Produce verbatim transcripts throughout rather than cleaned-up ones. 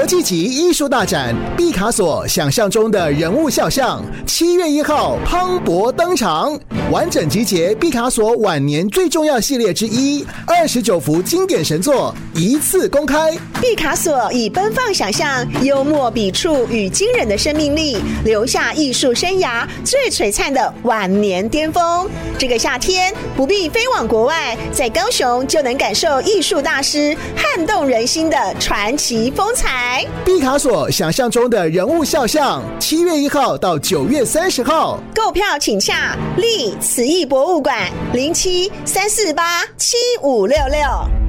国际级艺术大展毕卡索想象中的人物肖像，七月一号磅礴登场，完整集结毕卡索晚年最重要系列之一，二十九幅经典神作一次公开。 毕卡索以奔放想象、幽默笔触与惊人的生命力，留下艺术生涯最璀璨的晚年巅峰。这个夏天不必飞往国外，在高雄就能感受艺术大师撼动人心的传奇风采。 毕卡索想象中的人物肖像，七月一号到九月三十号， 购票请洽立慈艺博物馆零七三四八七五六六。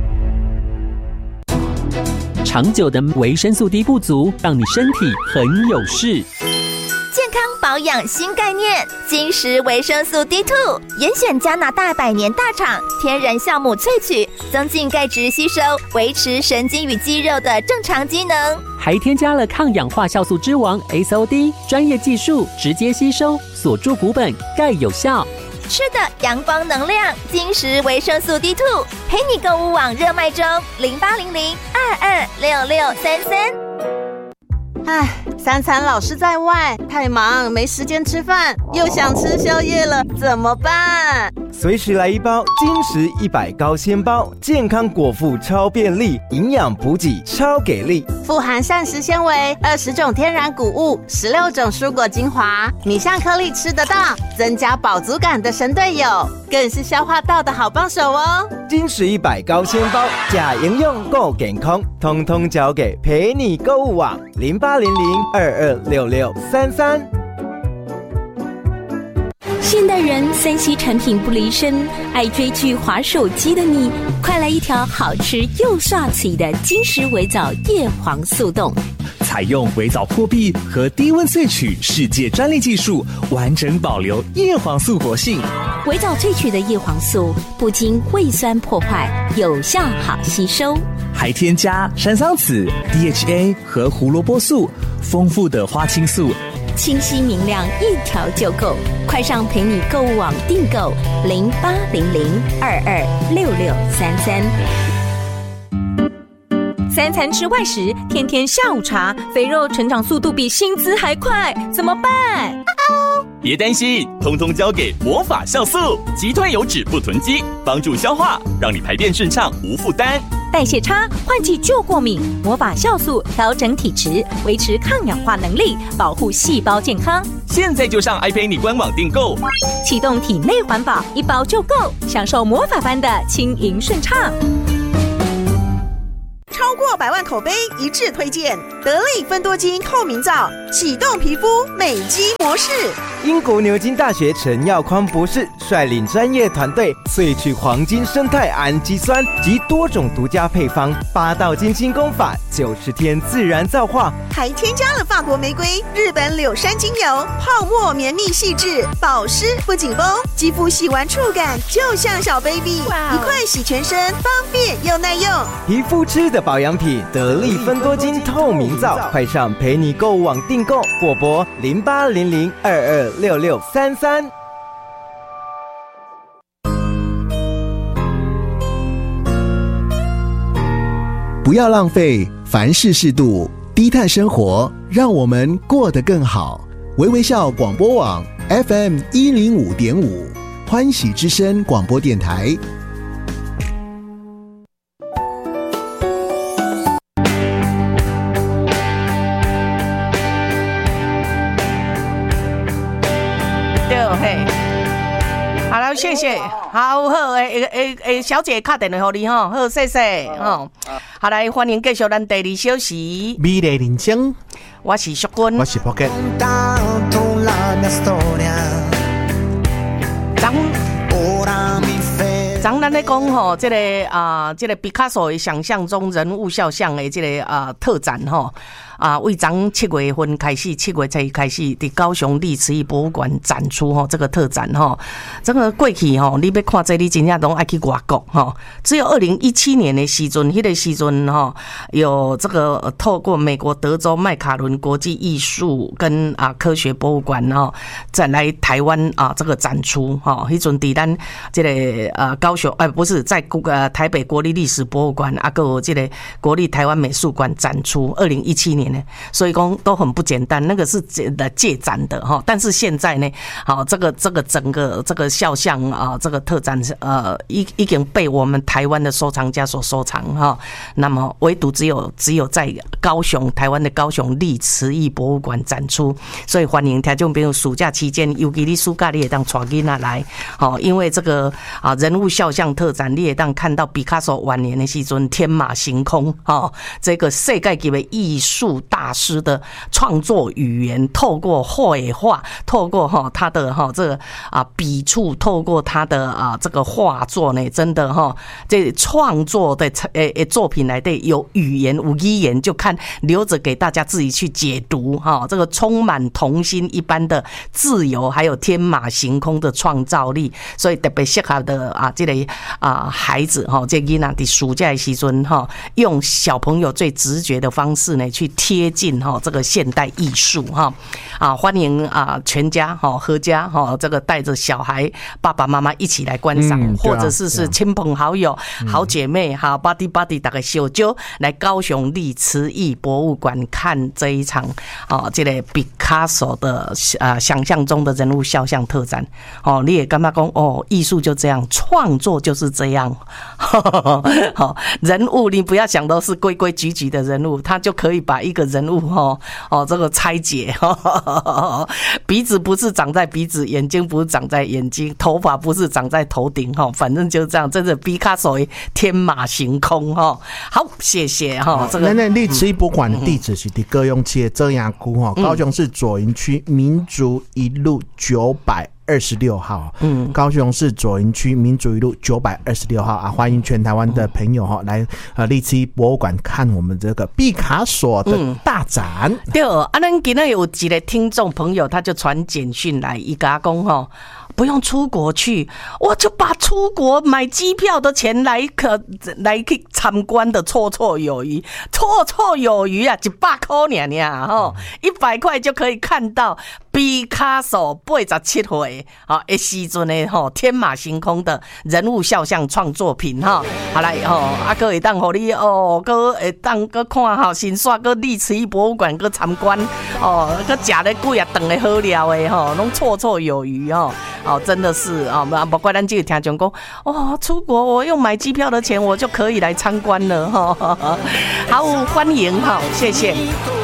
长久的维生素 D 不足，让你身体很有事。 健康保养新概念，金石维生素 D 二 严选加拿大百年大厂天然酵母萃取，增进钙质吸收，维持神经与肌肉的正常机能， 还添加了抗氧化酵素之王 S O D， 专业技术直接吸收，锁住骨本，钙有效。 吃的阳光能量，金石维生素 D 二 陪你购物网热卖中，零八零零二二六六三三。 唉，三餐老是在外，太忙没时间吃饭，又想吃宵夜了，怎么办？ 随时来一包金石一百高纤包，健康果腹超便利，营养补给超给力， 富含膳食纤维，二十种天然谷物，十六种蔬果精华，米香颗粒吃得到，增加饱足感的神队友，更是消化道的好帮手哦。 金石一百高纤包，假营养够健康，通通交给陪你购物网零八零零二二六六三三。 现代人三 C 产品不离身，爱追剧滑手机的你，快来一条好吃又刷嘴的金石微藻叶黄素冻。 采用微藻破壁和低温萃取世界专利技术，完整保留叶黄素活性。 微藻萃取的叶黄素不经胃酸破坏，有效好吸收， 还添加山桑子、D H A 和胡萝卜素，丰富的花青素， 清晰明亮，一条就够。快上陪你购物网订购零八零零二二六六三三。 三餐吃外食，天天下午茶，肥肉成长速度比薪资还快，怎么办？ 别担心，通通交给魔法酵素，击退油脂不囤积，帮助消化，让你排便顺畅无负担。 代谢差、换季就过敏，魔法酵素调整体质，维持抗氧化能力，保护细胞健康。 现在就上爱陪你官网订购， 启动体内环保，一包就够，享受魔法般的轻盈顺畅。 超过百万口碑一致推荐得力芬多精透明皂，启动皮肤美肌模式。 英国牛津大学陈耀匡博士率领专业团队萃取黄金生态氨基酸及多种独家配方，八道金星功法，九十天自然皂化， 还添加了法国玫瑰、日本柳杉精油，泡沫绵密细致，保湿不紧绷，肌肤洗完触感就像小 baby， 一块洗全身，方便又耐用。 皮肤吃的保养品得力芬多精透明皂，快上陪你购物网订购，或拨零八零零二二六六三三。 不要浪费，凡事适度，低碳生活，让我们过得更好。微微笑广播网 F M 一零五点五，欢喜之声广播电台。 好了，谢谢，好好诶诶诶，小姐打电话给你吼，好，谢谢吼。好来，欢迎继续咱第二小时。 美丽人生， 我是淑君， 我是博吉。 咱咱咱咧讲吼，这个啊、呃，这个毕卡索的想象中人物肖像的这个啊、呃、特展吼。啊，为咱七月份开始，七月才开始，伫高雄立慈艺博物馆展出吼，这个特展吼，这个过去吼，你要看这你真正拢爱去外国吼。只有二零一七年的时阵，迄、那个时阵吼，有这个透过美国德州麦卡伦国际艺术跟啊科学博物馆吼，再来台湾啊这个展出吼，迄阵伫咱这个啊高高雄，哎，不是在呃台北国立历史博物馆啊，个这个国立台湾美术馆展出，二零一七年呢，所以讲都很不简单，那个是的借展的哈，但是现在呢，好这个这个整个这个肖像啊，这个特展呃已已经被我们台湾的收藏家所收藏哈，那么唯独只有只有在高雄台湾的高雄历慈义博物馆展出，所以欢迎听众朋友暑假期间，尤其你暑假你也当带囡仔来，好，因为这个啊人物肖像特展，你也当看到毕卡索晚年的时阵天马行空哦，这个世界级的艺术大师的创作语言，透过绘画，透过哈他的哈这个啊笔触，透过他的啊这个画作呢，真的哈这创作的诶诶作品来的有语言有语言，就看留着给大家自己去解读哈，这个充满童心一般的自由，还有天马行空的创造力，所以特别适合的啊这个啊孩子哈，这囡仔的暑假的时阵哈，用小朋友最直觉的方式呢去贴近哈这个现代艺术哈啊，欢迎啊全家哈合家哈这个带着小孩爸爸妈妈一起来观赏，嗯啊、或者是是亲朋好友、嗯、好姐妹哈 buddy buddy 大概小酒来高雄历慈义博物馆看这一场啊这个毕卡索的啊想象中的人物肖像特展哦，你也感觉讲哦，艺术就这样，创作就是这样，好人物你不要想都是规规矩矩的人物，他就可以把一个人物哦哦这个拆解，鼻子不是长在鼻子，眼睛不是长在眼睛，头发不是长在头顶哈，反正就这样，真的毕卡索天马行空哈。好，谢谢哈。这个那历慈义博物馆地址是伫高雄市的遮阳区哈，高雄市左营区民族一路九百二十六号，嗯，高雄市左营区民族一路九百二十六号啊，欢迎全台湾的朋友哈来呃历慈义博物馆看我们这个毕卡索的大展。嗯、 对，啊，咱今天有几个听众朋友，他就传简讯来，伊甲讲吼。不用出国去，我就把出国买机票的钱来可来去参观的绰绰有余，绰绰有余啊！一百块尔尔吼，一百块就可以看到毕卡索八十七岁啊的时阵的吼天马行空的人物肖像创作品哈。好来吼，啊，搁会当互你哦，搁会当搁看吼，新刷搁历慈义博物馆搁参观哦，搁食咧几啊顿的好料的吼，拢绰绰有余吼。哦，真的是啊，不怪咱这个听众讲，哦，出国我用买机票的钱，我就可以来参观了哈。好，欢迎哈，谢谢。